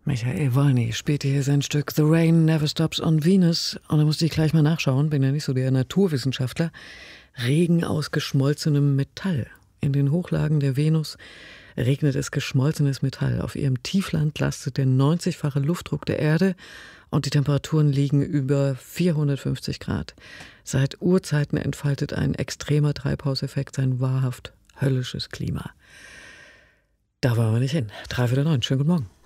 Michael Wolny spielte hier sein Stück The Rain Never Stops on Venus. Und da musste ich gleich mal nachschauen, bin ja nicht so der Naturwissenschaftler. Regen aus geschmolzenem Metall. In den Hochlagen der Venus regnet es geschmolzenes Metall. Auf ihrem Tiefland lastet der 90-fache Luftdruck der Erde und die Temperaturen liegen über 450 Grad. Seit Urzeiten entfaltet ein extremer Treibhauseffekt sein wahrhaft höllisches Klima. Da wollen wir nicht hin. 8:45. Schönen guten Morgen.